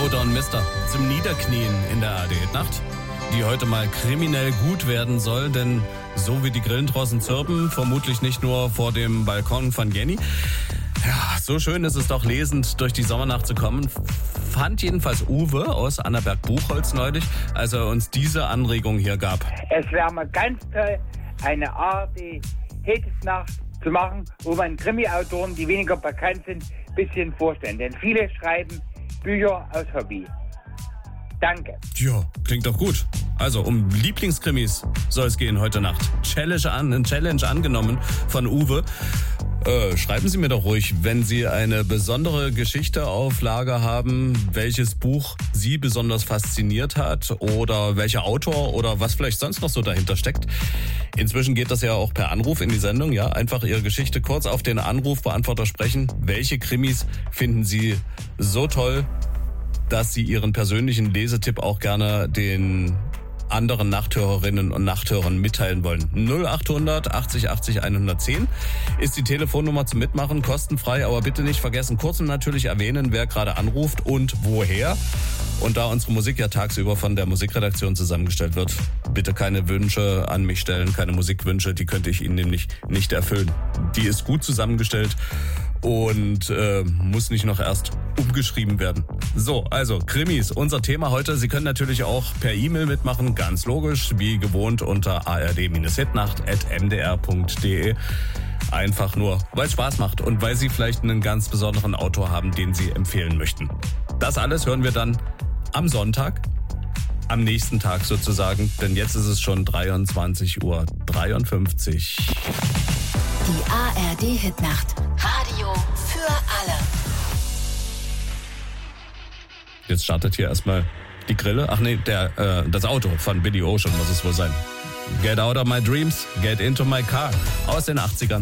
Loader und Mister zum Niederknien in der ARD-Nacht, die heute mal kriminell gut werden soll, denn so wie die Grillen draußen zirpen, vermutlich nicht nur vor dem Balkon von Jenny. Ja, so schön ist es doch, lesend durch die Sommernacht zu kommen. Fand jedenfalls Uwe aus Annaberg-Buchholz neulich, als er uns diese Anregung hier gab. Es wäre mal ganz toll, eine ARD-Hitnacht zu machen, wo man Krimi-Autoren, die weniger bekannt sind, ein bisschen vorstellen. Denn viele schreiben Bücher aus Hobby. Danke. Ja, klingt doch gut. Also um Lieblingskrimis soll es gehen heute Nacht. Challenge angenommen von Uwe. Schreiben Sie mir doch ruhig, wenn Sie eine besondere Geschichte auf Lager haben, welches Buch Sie besonders fasziniert hat oder welcher Autor oder was vielleicht sonst noch so dahinter steckt. Inzwischen geht das ja auch per Anruf in die Sendung, ja, einfach Ihre Geschichte kurz auf den Anrufbeantworter sprechen. Welche Krimis finden Sie so toll, dass Sie Ihren persönlichen Lesetipp auch gerne den anderen Nachthörerinnen und Nachthörern mitteilen wollen. 0800 80 80 110 ist die Telefonnummer zum Mitmachen, kostenfrei, aber bitte nicht vergessen, kurz und natürlich erwähnen, wer gerade anruft und woher. Und da unsere Musik ja tagsüber von der Musikredaktion zusammengestellt wird, bitte keine Wünsche an mich stellen, keine Musikwünsche, die könnte ich Ihnen nämlich nicht erfüllen. Die ist gut zusammengestellt und muss nicht noch erst umgeschrieben werden. So, also Krimis, unser Thema heute. Sie können natürlich auch per E-Mail mitmachen, ganz logisch, wie gewohnt unter ard-hitnacht@mdr.de. Einfach nur, weil es Spaß macht und weil Sie vielleicht einen ganz besonderen Autor haben, den Sie empfehlen möchten. Das alles hören wir dann am Sonntag, am nächsten Tag sozusagen, denn jetzt ist es schon 23:53 Uhr. Die ARD-Hitnacht. Radio für alle. Jetzt startet hier erstmal die Grille. Ach nee, das Auto von Billy Ocean muss es wohl sein. Get out of my dreams, get into my car. Aus den 80ern.